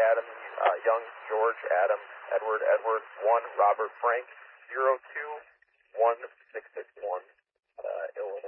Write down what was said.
Adam, Young, George, Adam, Edward, 1, Robert, Frank, 02161, Illinois.